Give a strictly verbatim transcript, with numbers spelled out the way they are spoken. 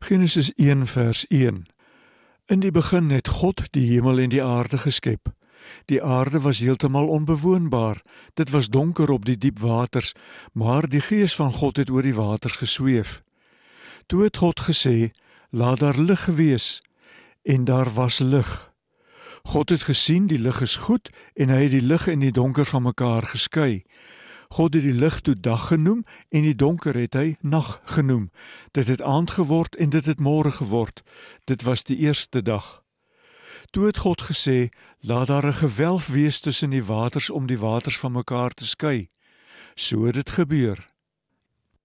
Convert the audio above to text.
Genesis een vers een. In die begin het God die hemel en die aarde geskep. Die aarde was heeltemal onbewoonbaar, dit was donker op die diep waters, maar die gees van God het oor die waters gesweef. Toe het God gesê, laat daar lig wees, en daar was lig. God het gesien, die lig is goed, en hy het die lig en die donker van mekaar geskei. God het die lig toe dag genoem, en die donker het hy nag genoem. Dit het aand geword, en dit het môre geword. Dit was die eerste dag. Toe het God gesê, laat daar 'n gewelf wees tussen die waters om die waters van mekaar te skei. So het dit gebeur.